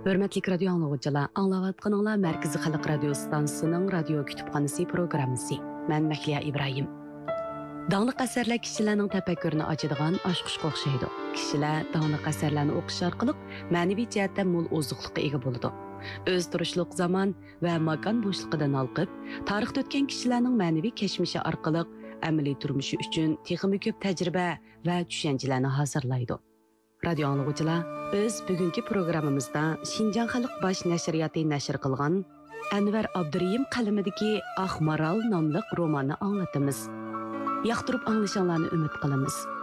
Hörmətli radio anlıqçılar, anlavatqanınlar Mərkəzi Xalq Radio Stansiyasının radio kütüpxanası proqramısı. Mən Məhliya İbrahim. Dağlıq əsərlər kişilərin təfəkkürünü açıdığan aşqışqa oxşaydı. Kişilər dağlıq əsərlərini oxuş arqılıq mənəvi cəhətdən mol ozuqluqqa ega boludu. Öz turuşluq zaman və makan boşluğundan alqıb, tarixdə ötən kişilərin mənəvi keçmişi arqılıq əməli turmuşu üçün texmi köp təcrübə və düşüncələrini hazırlaydı. Radio anlıqçılar, biz bugünkü proqramımızda Şinjan Xalq Baş Nəşriyyatı nəşr qılğan Ənvər Abdurrahim qalamidagi Aq Maral nomli romanni anglatamiz. Yoqtirib anglashinglarni umid qilamiz.